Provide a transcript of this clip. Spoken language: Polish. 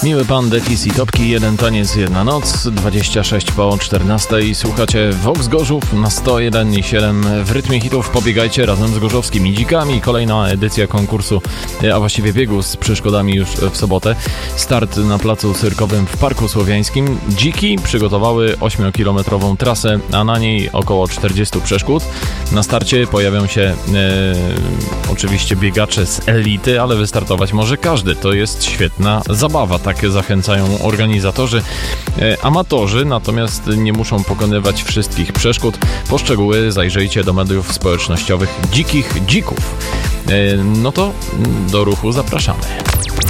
Miły pan Defis i Topki, jeden taniec, jedna noc, 26 po 14. Słuchacie Vox Gorzów na 101,7 w rytmie hitów. Pobiegajcie razem z gorzowskimi dzikami. Kolejna edycja konkursu, a właściwie biegu z przeszkodami już w sobotę. Start na placu cyrkowym w Parku Słowiańskim. Dziki przygotowały 8-kilometrową trasę, a na niej około 40 przeszkód. Na starcie pojawią się oczywiście biegacze z elity, ale wystartować może każdy. To jest świetna zabawa, tak zachęcają organizatorzy. Amatorzy natomiast nie muszą pokonywać wszystkich przeszkód. Po szczegóły zajrzyjcie do mediów społecznościowych Dzikich Dzików. No to do ruchu zapraszamy.